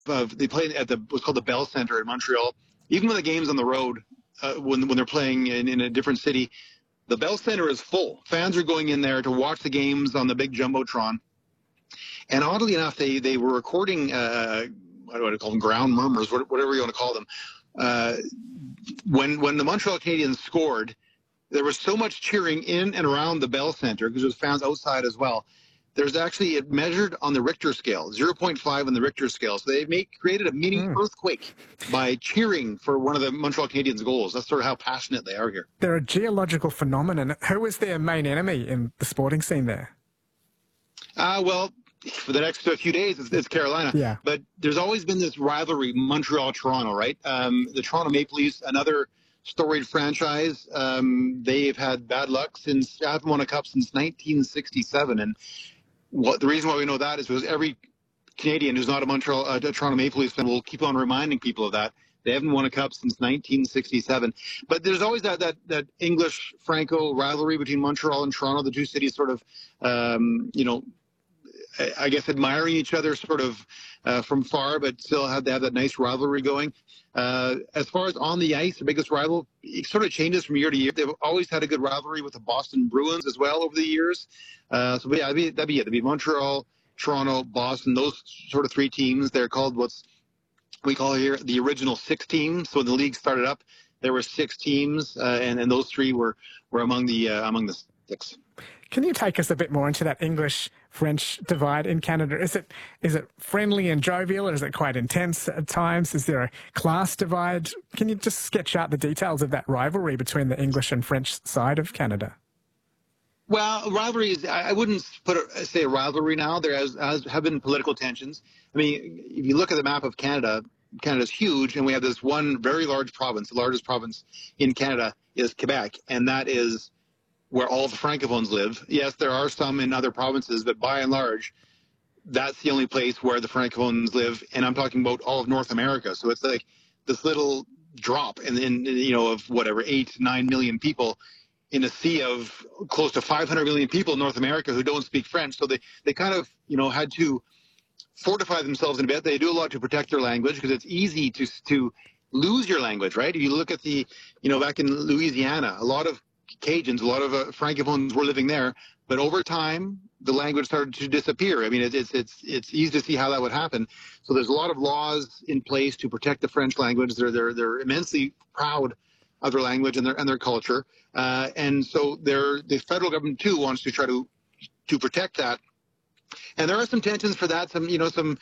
they play at what's called the Bell Center in Montreal. Even when the game's on the road, when they're playing in a different city, the Bell Center is full. Fans are going in there to watch the games on the big jumbotron. And oddly enough, they were recording what do I call them, ground murmurs, whatever you want to call them. When the Montreal Canadiens scored, there was so much cheering in and around the Bell Center because there was fans outside as well. There's actually, it measured on the Richter scale, 0.5 on the Richter scale. So they created a mini earthquake by cheering for one of the Montreal Canadiens goals. That's sort of how passionate they are here. They're a geological phenomenon. Who is their main enemy in the sporting scene there? Well, for the next few days, it's Carolina. Yeah. But there's always been this rivalry, Montreal-Toronto, right? The Toronto Maple Leafs, another storied franchise. They've had bad luck since, haven't won a cup since 1967. And the reason why we know that is because every Canadian who's not a Toronto Maple Leafs fan will keep on reminding people of that. They haven't won a cup since 1967. But there's always that English-Franco rivalry between Montreal and Toronto. The two cities sort of, I guess, admiring each other sort of from far, but still have that nice rivalry going. As far as on the ice, the biggest rival, it sort of changes from year to year. They've always had a good rivalry with the Boston Bruins as well over the years. So yeah, that'd be it. It'd be Montreal, Toronto, Boston, those sort of three teams. They're called what's we call here the original six teams. So when the league started up, there were six teams, and those three were among the six. Can you take us a bit more into that English-French divide in Canada? Is it friendly and jovial, or is it quite intense at times? Is there a class divide? Can you just sketch out the details of that rivalry between the English and French side of Canada? Well, rivalries, I wouldn't say a rivalry now. There have been political tensions. I mean, if you look at the map of Canada, Canada's huge, and we have this one very large province. The largest province in Canada is Quebec, and that is where all the Francophones live. Yes, there are some in other provinces, but by and large, that's the only place where the Francophones live. And I'm talking about all of North America. So it's like this little drop of whatever, 8-9 million people in a sea of close to 500 million people in North America who don't speak French. So they kind of, had to fortify themselves in a bit. They do a lot to protect their language because it's easy to lose your language, right? If you look at back in Louisiana, a lot of Cajuns, a lot of Francophones were living there, but over time the language started to disappear. I mean, it's easy to see how that would happen. So there's a lot of laws in place to protect the French language. They're immensely proud of their language and their culture, and so the federal government too wants to try to protect that. And there are some tensions for that. Some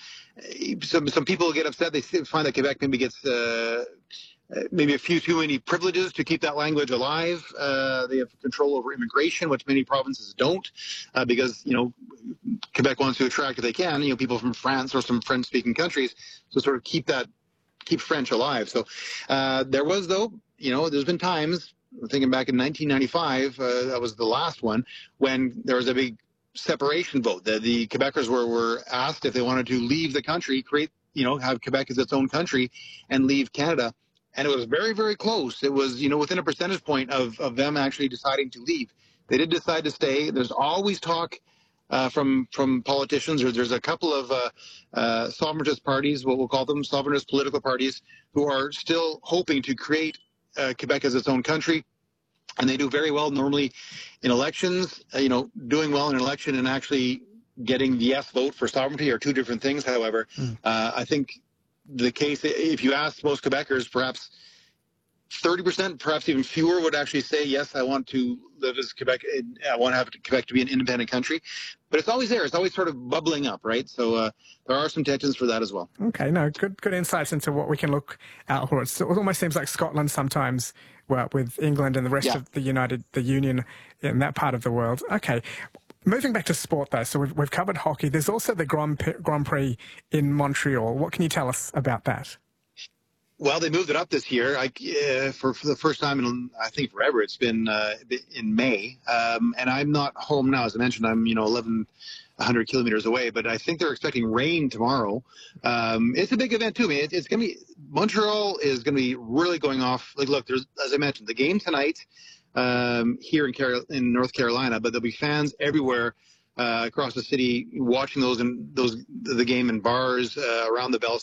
people get upset. They find that Quebec maybe gets maybe a few too many privileges to keep that language alive. They have control over immigration, which many provinces don't, because Quebec wants to attract, if they can, people from France or some French-speaking countries, to sort of keep French alive. So there was, though, there's been times, I'm thinking back in 1995, that was the last one, when there was a big separation vote. The Quebecers were asked if they wanted to leave the country, have Quebec as its own country, and leave Canada. And it was very, very close. It was, within a percentage point of them actually deciding to leave. They did decide to stay. There's always talk from politicians, or there's a couple of sovereigntist parties, what we'll call them, sovereigntist political parties, who are still hoping to create Quebec as its own country. And they do very well normally in elections. Doing well in an election and actually getting the yes vote for sovereignty are two different things. However, I think the case, if you ask most Quebecers, perhaps 30%, perhaps even fewer, would actually say, yes, I want to live as Quebec. I want to have Quebec to be an independent country. But it's always there. It's always sort of bubbling up, right? So there are some tensions for that as well. Okay, no, good insights into what we can look out for. It almost seems like Scotland sometimes, well, with England and the rest of the Union in that part of the world. Okay. Moving back to sport, though, so we've covered hockey. There's also the Grand Prix in Montreal. What can you tell us about that? Well, they moved it up this year. For the first time in, I think, forever. It's been in May, and I'm not home now. As I mentioned, I'm 1,100 kilometers away, but I think they're expecting rain tomorrow. It's a big event too. I mean, it's going to be, Montreal is going to be really going off. Like, look, there's, as I mentioned, the game tonight here in North Carolina, but there'll be fans everywhere across the city watching the game in bars around the Bell